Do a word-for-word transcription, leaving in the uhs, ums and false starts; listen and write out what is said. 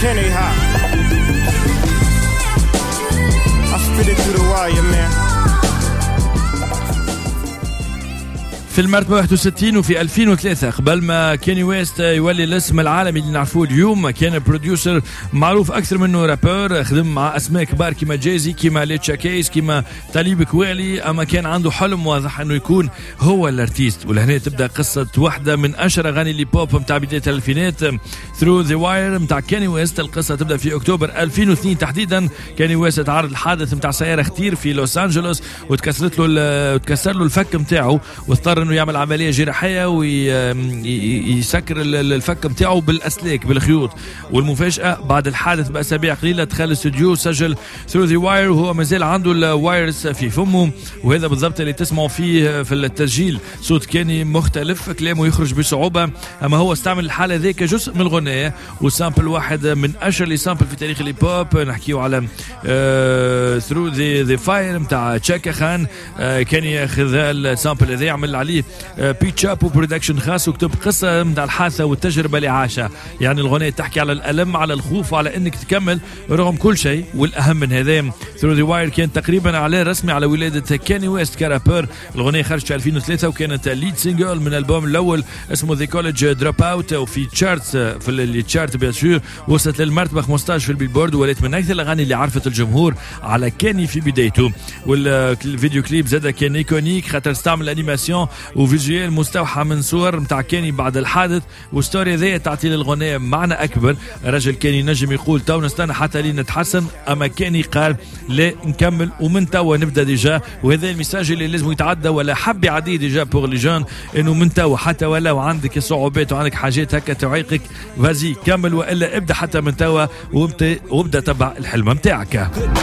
Kenny hot. I spit it through the wire, man. في المرتبة واحد وستين وفي ألفين وثلاثة قبل ما كيني ويست يولي الاسم العالمي اللي نعرفوه اليوم كان بروديوسر معروف أكثر منه رابر. خدم مع أسماء كبار كما جيزي كما ليتشا كيس كما طليب كوالي، أما كان عنده حلم واضح أنه يكون هو الارتيست. ولهنا تبدأ قصة واحدة من أشهر أغاني اللي بوب متاع بداية الألفينات ثرو ذا واير متاع كيني ويست. القصة تبدأ في أكتوبر ألفين واثنين تحديدا. كيني ويست تعرض الحادث متاع سيارة خطير في لوس أنجلوس وتكسرت له وتكسر له الفك متاعه، واضطر انه يعمل عمليه جراحيه ويسكر الفك نتاعو بالاسلاك بالخيوط. والمفاجاه بعد الحادث باسابيع قليله دخل الاستوديو سجل ثرو ذا واير وهو مازال عنده الوايرز في فمه، وهذا بالضبط اللي تسمعوا فيه في التسجيل. صوت كاني مختلف، كلامه يخرج بصعوبه، اما هو استعمل الحاله ذيك كجزء من الغناء. وسامبل واحد من اشهر لي سامبل في تاريخ الهيب هوب، نحكيو على ثرو ذا ذا فاير نتاع تشاكا خان. آه كان ياخذ السامبل هذا يعمل عليه بيتش اب وبرودكشن خاص وكتب قصه نتاع الحادثه والتجربه اللي عاشها. يعني الغناء تحكي على الالم، على الخوف، على انك تكمل رغم كل شيء. والاهم من هذا ثرو ذا واير كان تقريبا اعلان رسمي على ولاده كاني ويست كرابر. الغناء خرج في ألفين وثلاثة وكانت ليد سينجل من الالبوم الاول اسمه ذا كولج دروب اوت، وفي تشارتس في التشارت بيان سور وصلت للمرتبه خمسطعش في البيلبورد، ولات من اكثر الاغاني اللي عرفت الجمهور على كاني في بدايته. والفيديو كليب زاد كان ايكونيك خاطر استعمل انيماسيون وفيجوال مستوحى من صور متاع كاني بعد الحادث، وستوري ذي تعطي للغناء معنى اكبر. الرجل كان ينجم يقول تو نستنى حتى لين نتحسن، اما كاني قال لا نكمل ومن توا نبدا ديجا. وهذا الميساج اللي لازم يتعدى ولا حب يعدي ديجا بوغ لي جون، انه من توا حتى ولو عندك صعوبات وعندك حاجات هكا تعيقك فازي كمل، والا ابدا حتى من توا وابدا تبع الحلم نتاعك.